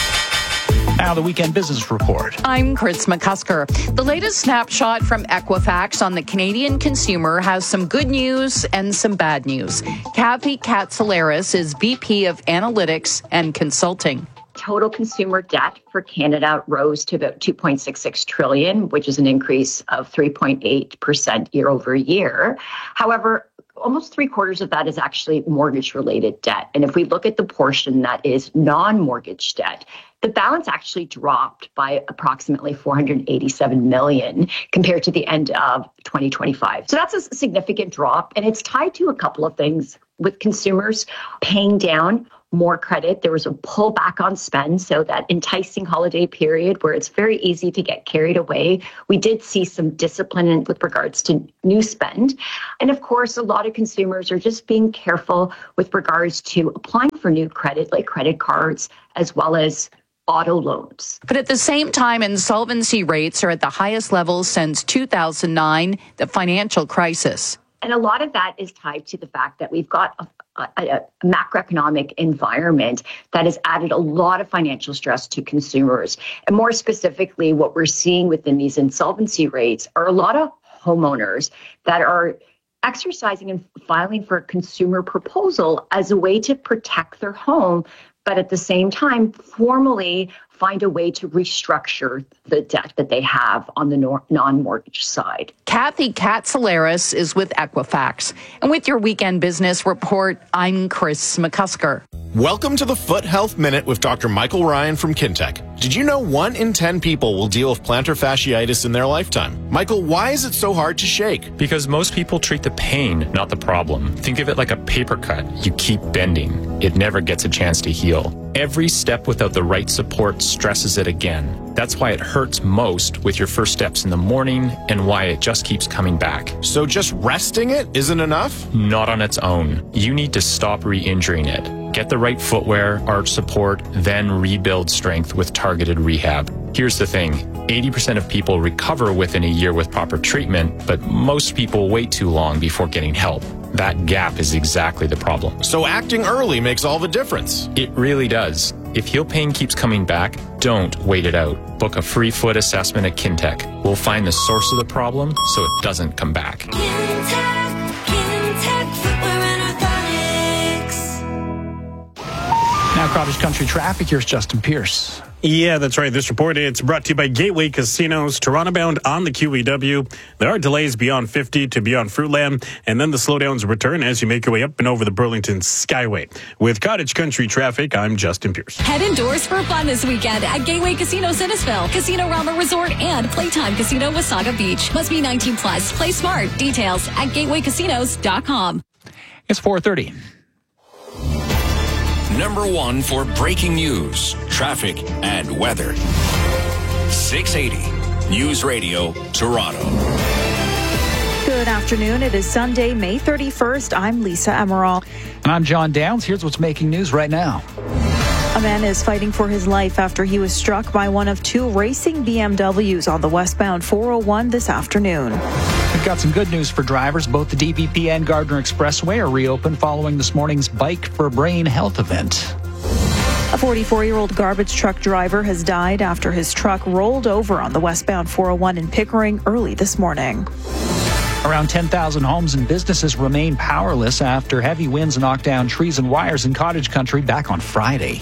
Now the Weekend Business Report. I'm Chris McCusker. The latest snapshot from Equifax on the Canadian consumer has some good news and some bad news. Kathy Katsalaris is V P of Analytics and Consulting. Total consumer debt for Canada rose to about two point six six trillion, which is an increase of three point eight percent year over year. However, almost three quarters of that is actually mortgage-related debt. And if we look at the portion that is non-mortgage debt, the balance actually dropped by approximately four hundred eighty-seven million compared to the end of twenty twenty-five. So that's a significant drop, and it's tied to a couple of things. With consumers paying down more credit, there was a pullback on spend, so that enticing holiday period where it's very easy to get carried away. We did see some discipline with regards to new spend. And of course, a lot of consumers are just being careful with regards to applying for new credit, like credit cards, as well as auto loans. But at the same time, insolvency rates are at the highest levels since two thousand nine, the financial crisis. And a lot of that is tied to the fact that we've got a, a, a macroeconomic environment that has added a lot of financial stress to consumers. And more specifically, what we're seeing within these insolvency rates are a lot of homeowners that are exercising and filing for a consumer proposal as a way to protect their home, but at the same time, formally find a way to restructure the debt that they have on the nor- non-mortgage side. Kathy Katsalaris is with Equifax. And with your Weekend Business Report, I'm Chris McCusker. Welcome to the Foot Health Minute with Doctor Michael Ryan from Kintec. Did you know one in ten people will deal with plantar fasciitis in their lifetime? Michael, why is it so hard to shake? Because most people treat the pain, not the problem. Think of it like a paper cut. You keep bending. It never gets a chance to heal. Every step without the right support stresses it again. That's why it hurts most with your first steps in the morning and why it just keeps coming back. So just resting it isn't enough? Not on its own. You need to stop re-injuring it. Get the right footwear, arch support, then rebuild strength with targeted rehab. Here's the thing. eighty percent of people recover within a year with proper treatment, but most people wait too long before getting help. That gap is exactly the problem. So acting early makes all the difference. It really does. If heel pain keeps coming back, don't wait it out. Book a free foot assessment at Kintec. We'll find the source of the problem so it doesn't come back. Kintec, Kintec Footwear and Orthotics. Now Cottage Country traffic. Here's Justin Pierce. Yeah, that's right. This report, it's brought to you by Gateway Casinos, Toronto bound on the Q E W. There are delays beyond fifty to beyond Fruitland, and then the slowdowns return as you make your way up and over the Burlington Skyway. With Cottage Country traffic, I'm Justin Pierce. Head indoors for fun this weekend at Gateway Casino Sinisville, Casino Rama Resort, and Playtime Casino Wasaga Beach. Must be nineteen plus. Play smart. Details at gateway casinos dot com. It's four thirty. Number one for breaking news, traffic, and weather. six eighty News Radio, Toronto. Good afternoon. It is Sunday, May thirty-first. I'm Lisa Emerald. And I'm John Downs. Here's what's making news right now. A man is fighting for his life after he was struck by one of two racing B M Ws on the westbound four oh one this afternoon. We've got some good news for drivers. Both the D P P and Gardner Expressway are reopened following this morning's Bike for Brain health event. A forty-four-year-old garbage truck driver has died after his truck rolled over on the westbound four oh one in Pickering early this morning. Around ten thousand homes and businesses remain powerless after heavy winds knocked down trees and wires in cottage country back on Friday.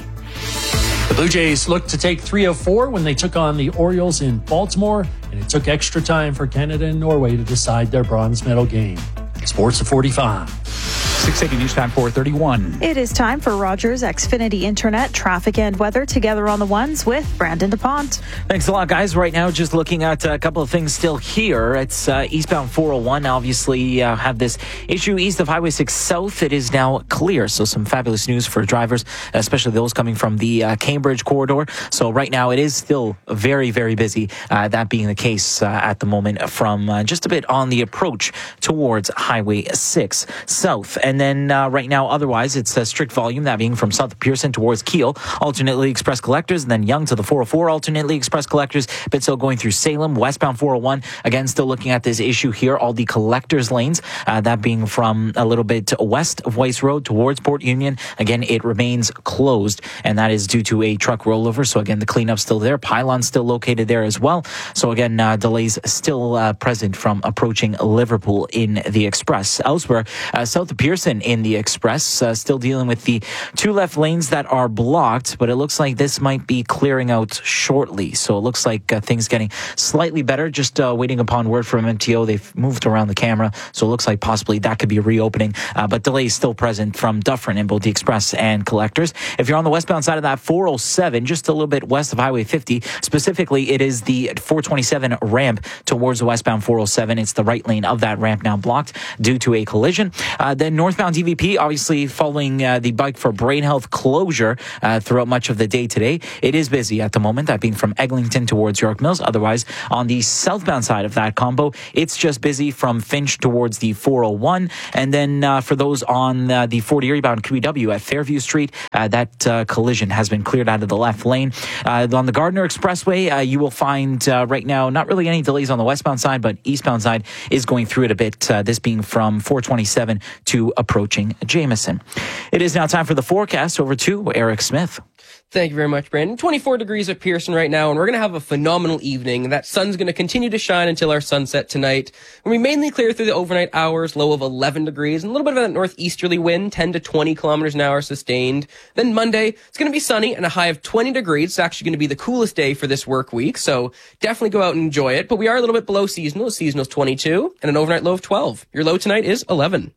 The Blue Jays looked to take three of four when they took on the Orioles in Baltimore, and it took extra time for Canada and Norway to decide their bronze medal game. Sports at forty-five. six eighty News Time four thirty-one. It is time for Rogers Xfinity Internet traffic and weather together on the ones with Brandon DuPont. Thanks a lot, guys. Right now, just looking at a couple of things still here. It's uh, eastbound four oh one. Obviously, uh, have this issue east of Highway six South. It is now clear. So some fabulous news for drivers, especially those coming from the uh, Cambridge corridor. So right now, it is still very, very busy. Uh, that being the case uh, at the moment from uh, just a bit on the approach towards Highway six South. And then uh, right now, otherwise, it's a strict volume, that being from South of Pearson towards Kiel, alternately express collectors, and then Young to the four oh four, alternately express collectors, but still going through Salem, westbound four oh one. Again, still looking at this issue here, all the collectors lanes, uh, that being from a little bit west of Weiss Road towards Port Union. Again, it remains closed, and that is due to a truck rollover. So again, the cleanup's still there. Pylon's still located there as well. So again, uh, delays still uh, present from approaching Liverpool in the express. Elsewhere, uh, south of Pearson in the express, uh, still dealing with the two left lanes that are blocked, but it looks like this might be clearing out shortly. So it looks like uh, things getting slightly better, just uh, waiting upon word from M T O. They've moved around the camera, so it looks like possibly that could be reopening, uh, but delays still present from Dufferin in both the express and collectors. If you're on the westbound side of that four oh seven, just a little bit west of Highway fifty, specifically it is the four twenty-seven ramp towards the westbound four oh seven. It's the right lane of that ramp now blocked due to a collision. Uh, then northbound D V P, obviously following uh, the Bike for Brain Health closure uh, throughout much of the day today. It is busy at the moment, that being from Eglinton towards York Mills. Otherwise, on the southbound side of that combo, it's just busy from Finch towards the four oh one. And then uh, for those on uh, the forty eastbound Q E W at Fairview Street, uh, that uh, collision has been cleared out of the left lane. Uh, on the Gardner Expressway, uh, you will find uh, right now not really any delays on the westbound side, but eastbound side is going through it a bit, uh, this being from four twenty-seven to approaching Jameson. It is now time for the forecast. Over to Eric Smith. Thank you very much, Brandon. twenty-four degrees at Pearson right now, and we're going to have a phenomenal evening. That sun's going to continue to shine until our sunset tonight. We'll be mainly clear through the overnight hours, low of eleven degrees, and a little bit of a northeasterly wind, ten to twenty kilometers an hour sustained. Then Monday, it's going to be sunny and a high of twenty degrees. It's actually going to be the coolest day for this work week, so definitely go out and enjoy it. But we are a little bit below seasonal. Seasonal's twenty-two, and an overnight low of twelve. Your low tonight is eleven.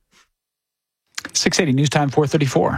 six eighty News Time four thirty-four.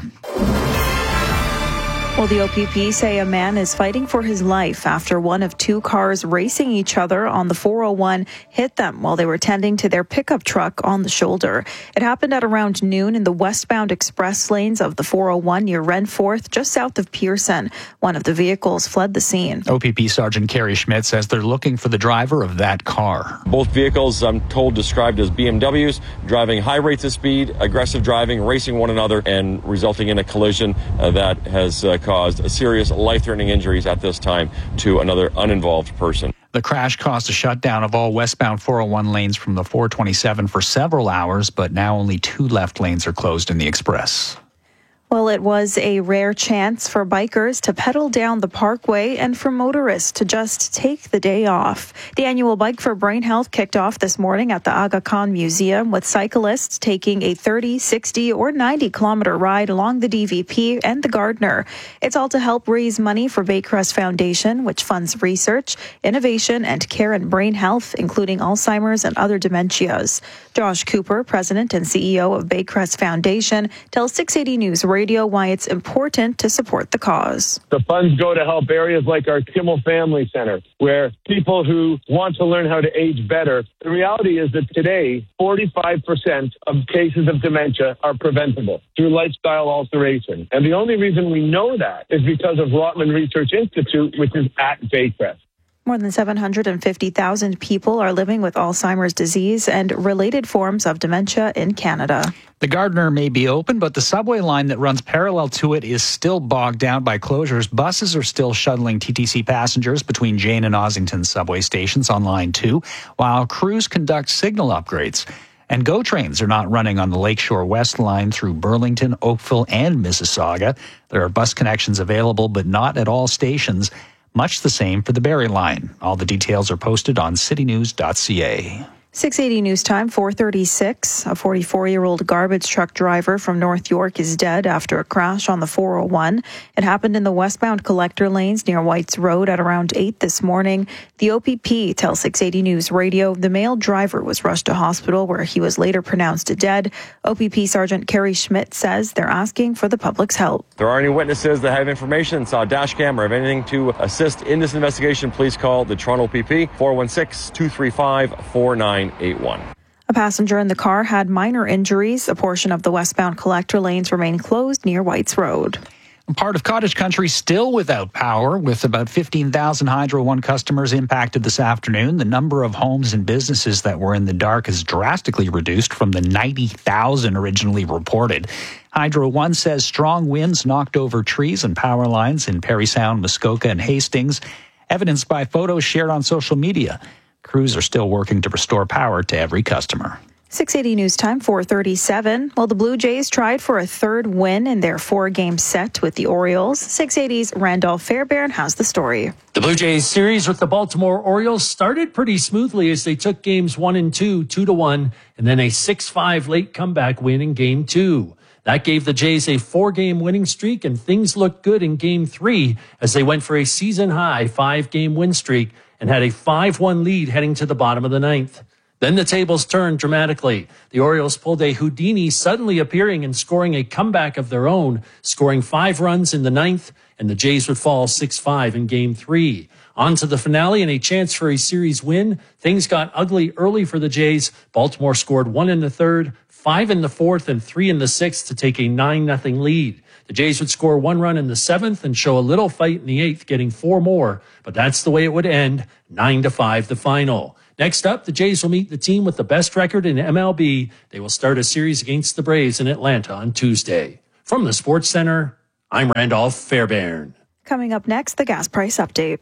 Well, the O P P say a man is fighting for his life after one of two cars racing each other on the four oh one hit them while they were tending to their pickup truck on the shoulder. It happened at around noon in the westbound express lanes of the four oh one near Renforth, just south of Pearson. One of the vehicles fled the scene. O P P Sergeant Kerry Schmidt says they're looking for the driver of that car. Both vehicles, I'm told, described as B M Ws, driving high rates of speed, aggressive driving, racing one another, and resulting in a collision uh, that has uh, caused serious life-threatening injuries at this time to another uninvolved person. The crash caused a shutdown of all westbound four oh one lanes from the four twenty-seven for several hours, but now only two left lanes are closed in the express. Well, it was a rare chance for bikers to pedal down the parkway and for motorists to just take the day off. The annual Bike for Brain Health kicked off this morning at the Aga Khan Museum, with cyclists taking a thirty, sixty, or ninety kilometer ride along the D V P and the Gardner. It's all to help raise money for Baycrest Foundation, which funds research, innovation, and care in brain health, including Alzheimer's and other dementias. Josh Cooper, president and C E O of Baycrest Foundation, tells six eighty News Radio why it's important to support the cause. The funds go to help areas like our Kimmel Family Center, where people who want to learn how to age better. The reality is that today, forty-five percent of cases of dementia are preventable through lifestyle alteration. And the only reason we know that is because of Rotman Research Institute, which is at Baycrest. More than seven hundred fifty thousand people are living with Alzheimer's disease and related forms of dementia in Canada. The Gardner may be open, but the subway line that runs parallel to it is still bogged down by closures. Buses are still shuttling T T C passengers between Jane and Ossington subway stations on line two, while crews conduct signal upgrades. And GO trains are not running on the Lakeshore West line through Burlington, Oakville, and Mississauga. There are bus connections available, but not at all stations. Much the same for the Barrie line. All the details are posted on city news dot c a. six eighty News Time, four thirty-six. A forty-four-year-old garbage truck driver from North York is dead after a crash on the four oh one. It happened in the westbound collector lanes near Whites Road at around eight this morning. The O P P tells six eighty News Radio the male driver was rushed to hospital where he was later pronounced dead. O P P Sergeant Kerry Schmidt says they're asking for the public's help. If there are any witnesses that have information, saw a dash cam, or have anything to assist in this investigation, please call the Toronto O P P, four one six, two three five, four nine eight one. A passenger in the car had minor injuries. A portion of the westbound collector lanes remain closed near Whites Road. Part of cottage country still without power, with about fifteen thousand Hydro One customers impacted this afternoon. The number of homes and businesses that were in the dark has drastically reduced from the ninety thousand originally reported. Hydro One says strong winds knocked over trees and power lines in Parry Sound, Muskoka, and Hastings, evidenced by photos shared on social media. Crews are still working to restore power to every customer. six eighty News Time, four thirty-seven. Well, the Blue Jays tried for a third win in their four-game set with the Orioles. six eighty's Randolph Fairbairn has the story. The Blue Jays series with the Baltimore Orioles started pretty smoothly as they took games one and two, two to one, and then a six five late comeback win in game two. That gave the Jays a four-game winning streak, and things looked good in game three as they went for a season-high five-game win streak and had a five one lead heading to the bottom of the ninth. Then the tables turned dramatically. The Orioles pulled a Houdini, suddenly appearing and scoring a comeback of their own, scoring five runs in the ninth, and the Jays would fall six five in game three. On to the finale and a chance for a series win. Things got ugly early for the Jays. Baltimore scored one in the third, five in the fourth, and three in the sixth to take a nine nothing lead. The Jays would score one run in the seventh and show a little fight in the eighth, getting four more, but that's the way it would end, nine to five the final. Next up, the Jays will meet the team with the best record in M L B. They will start a series against the Braves in Atlanta on Tuesday. From the Sports Center, I'm Randolph Fairbairn. Coming up next, the gas price update.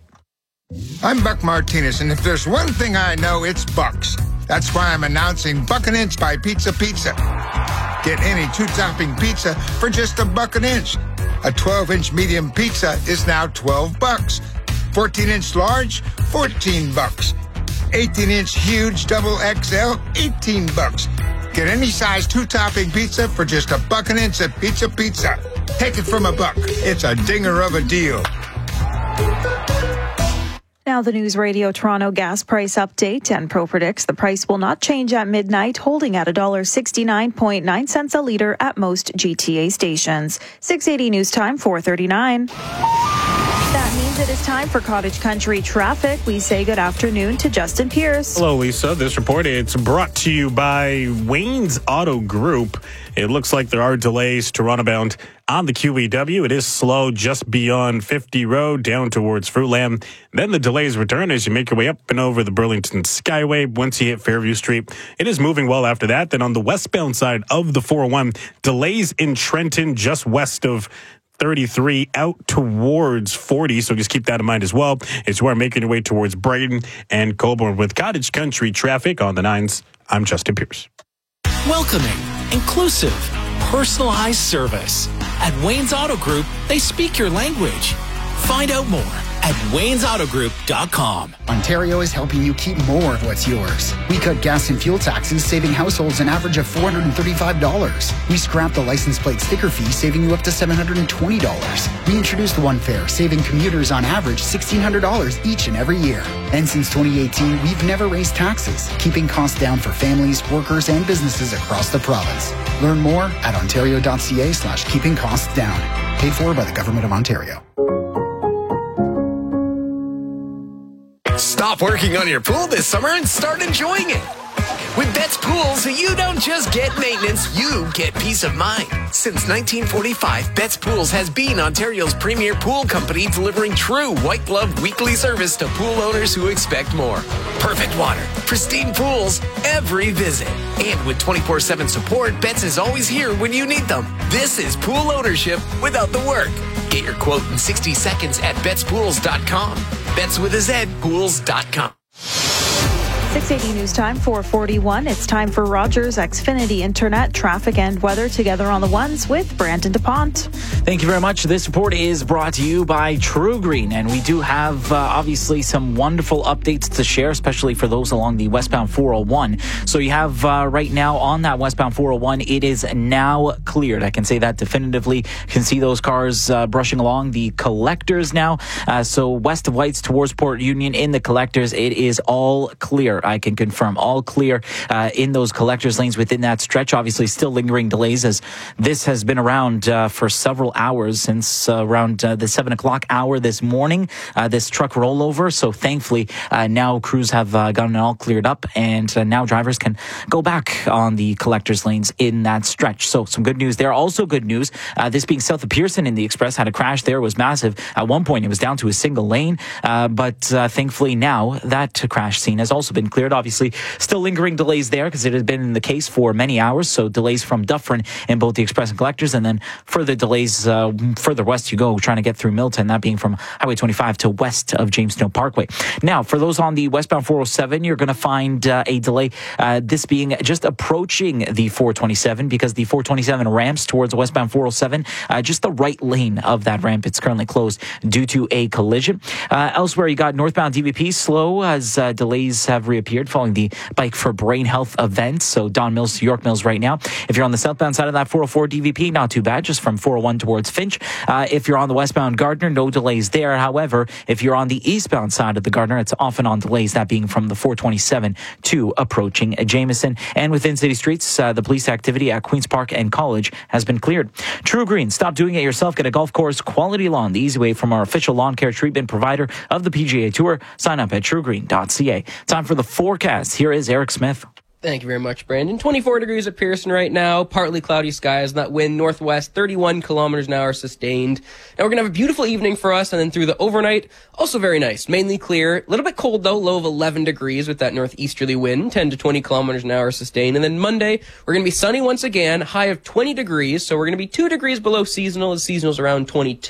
I'm Buck Martinez, and if there's one thing I know, it's Bucks. That's why I'm announcing Buck an Inch by Pizza Pizza. Get any two-topping pizza for just a buck an inch. A twelve-inch medium pizza is now twelve bucks. fourteen-inch large, fourteen bucks. eighteen-inch huge double X L, eighteen bucks. Get any size two-topping pizza for just a buck an inch at Pizza Pizza. Take it from a buck. It's a dinger of a deal. Now the News Radio Toronto gas price update, and Pro predicts the price will not change at midnight, holding at one dollar sixty-nine point nine cents a litre at most G T A stations. six eighty News Time, four thirty-nine. That means it is time for Cottage Country traffic. We say good afternoon to Justin Pierce. Hello, Lisa. This report, it's brought to you by Wayne's Auto Group. It looks like there are delays Toronto bound on the Q E W. It is slow just beyond fifty Road down towards Fruitland. Then the delays return as you make your way up and over the Burlington Skyway. Once you hit Fairview Street, it is moving well after that. Then on the westbound side of the four oh one, delays in Trenton just west of thirty-three out towards forty, so just keep that in mind as well. It's where making your way towards Brighton and Colborne with Cottage Country traffic on the nines. I'm Justin Pierce. Welcoming, inclusive, personalized service. At Wayne's Auto Group, they speak your language. Find out more at waynes auto group dot com. Ontario is helping you keep more of what's yours. We cut gas and fuel taxes, saving households an average of four hundred thirty-five dollars. We scrapped the license plate sticker fee, saving you up to seven hundred twenty dollars. We introduced One Fare, saving commuters on average sixteen hundred dollars each and every year. And since twenty eighteen, we've never raised taxes, keeping costs down for families, workers, and businesses across the province. Learn more at ontario.ca slash keeping costs down. Paid for by the Government of Ontario. Stop working on your pool this summer and start enjoying it. With Betts Pools, you don't just get maintenance, you get peace of mind. Since nineteen forty-five, Betts Pools has been Ontario's premier pool company, delivering true white glove weekly service to pool owners who expect more. Perfect water, pristine pools, every visit. And with twenty-four seven support, Betts is always here when you need them. This is pool ownership without the work. Get your quote in sixty seconds at betts pools dot com. Betts with a Z, pools dot com. six eighty News Time, four forty-one. It's time for Rogers Xfinity Internet, traffic and weather together on the ones with Brandon DuPont. Thank you very much. This report is brought to you by True Green, and we do have uh, obviously some wonderful updates to share, especially for those along the westbound four oh one. So you have uh, right now on that westbound four oh one, it is now cleared. I can say that definitively. You can see those cars uh, brushing along the collectors now. Uh, so west of Whites towards Port Union in the collectors, it is all clear. I can confirm all clear uh, in those collectors lanes within that stretch. Obviously still lingering delays as this has been around uh, for several hours since uh, around uh, the seven o'clock hour this morning, uh, this truck rollover. So thankfully uh, now crews have uh, gotten it all cleared up, and uh, now drivers can go back on the collectors lanes in that stretch. So some good news there. Also good news, uh, this being south of Pearson in the Express, had a crash there. It was massive. At one point it was down to a single lane, uh, but uh, thankfully now that crash scene has also been cleared. Obviously still lingering delays there because it had been in the case for many hours. So delays from Dufferin in both the Express and collectors, and then further delays uh, further west you go trying to get through Milton, that being from Highway twenty-five to west of Jamestown Parkway. Now for those on the westbound four oh seven, you're going to find uh, a delay, uh, this being just approaching the four twenty-seven, because the four twenty-seven ramps towards westbound four oh seven, uh, just the right lane of that ramp, it's currently closed due to a collision. Uh, elsewhere you got northbound D V P slow as uh, delays have reappeared following the Bike for Brain Health event. So Don Mills to York Mills right now. If you're on the southbound side of that four oh four D V P, not too bad, just from four oh one towards Finch. Uh, if you're on the westbound Gardner, no delays there. However, if you're on the eastbound side of the Gardner, it's often on delays, that being from the four twenty-seven to approaching Jameson. And within city streets, uh, the police activity at Queen's Park and College has been cleared. True Green, stop doing it yourself. Get a golf course quality lawn the easy way from our official lawn care treatment provider of the P G A Tour. Sign up at true green dot c a. Time for the forecast. Here is Eric Smith. Thank you very much, Brandon. twenty-four degrees at Pearson right now. Partly cloudy skies. That wind northwest, thirty-one kilometers an hour sustained. Now we're going to have a beautiful evening for us, and then through the overnight, also very nice. Mainly clear. A little bit cold, though. Low of eleven degrees with that northeasterly wind, ten to twenty kilometers an hour sustained. And then Monday, we're going to be sunny once again. High of twenty degrees. So we're going to be two degrees below seasonal. The seasonal's around twenty-two.